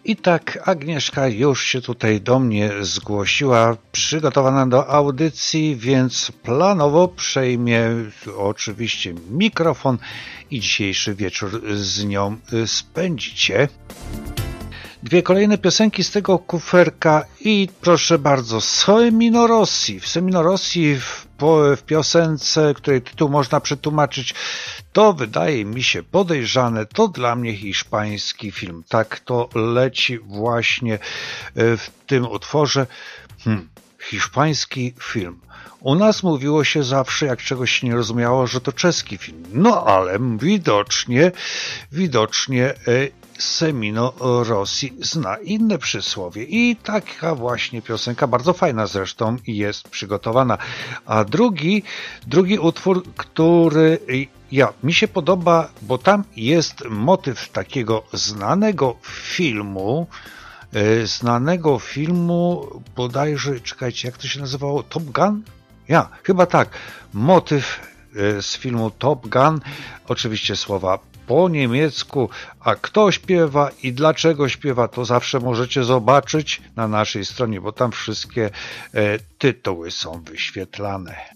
I tak Agnieszka już się tutaj do mnie zgłosiła, przygotowana do audycji, więc planowo przejmie oczywiście mikrofon i dzisiejszy wieczór z nią spędzicie. Dwie kolejne piosenki z tego kuferka i proszę bardzo, Semino Rossi. Semino Rossi w piosence, której tytuł można przetłumaczyć, to wydaje mi się podejrzane, to dla mnie hiszpański film. Tak to leci właśnie w tym utworze. Hiszpański film. U nas mówiło się zawsze, jak czegoś się nie rozumiało, że to czeski film. No ale widocznie Semino Rossi zna inne przysłowie i taka właśnie piosenka, bardzo fajna zresztą, jest przygotowana. A drugi utwór, który mi się podoba, bo tam jest motyw takiego znanego filmu, bodajże, czekajcie, jak to się nazywało? Top Gun? Chyba tak. Motyw z filmu Top Gun, oczywiście słowa po niemiecku, a kto śpiewa i dlaczego śpiewa, to zawsze możecie zobaczyć na naszej stronie, bo tam wszystkie tytuły są wyświetlane.